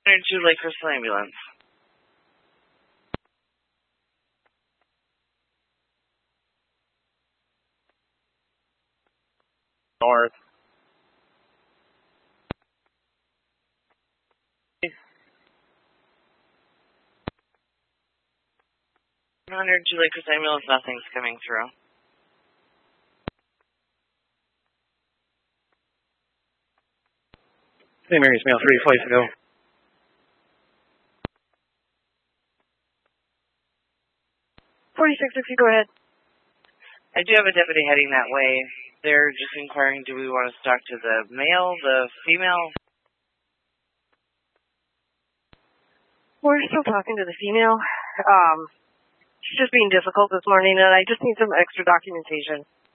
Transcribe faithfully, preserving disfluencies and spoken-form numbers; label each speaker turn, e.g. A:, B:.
A: two Lake Crystal Ambulance.
B: North.
A: one hundred two Lake Crystal Ambulance, nothing's coming through.
B: Saint Mary's Mail three, flights to go.
C: forty-six sixty, go ahead.
A: I do have a deputy heading that way. They're just inquiring, do we want to talk to the male, the female?
C: We're still talking to the female. Um, she's just being difficult this morning, and I just need some extra documentation.